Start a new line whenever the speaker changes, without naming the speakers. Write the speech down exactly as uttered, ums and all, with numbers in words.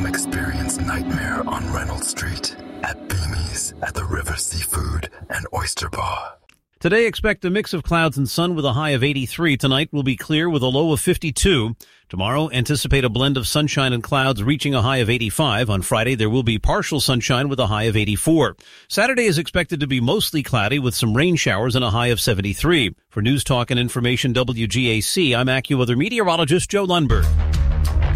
Come experience nightmare on Reynolds Street at Beamies at the River Seafood and Oyster Bar.
Today, expect a mix of clouds and sun with a high of eighty-three. Tonight will be clear with a low of fifty-two. Tomorrow, anticipate a blend of sunshine and clouds reaching a high of eighty-five. On Friday, there will be partial sunshine with a high of eighty-four. Saturday is expected to be mostly cloudy with some rain showers and a high of seventy-three. For News Talk and Information W G A C, I'm AccuWeather meteorologist Joe Lundberg.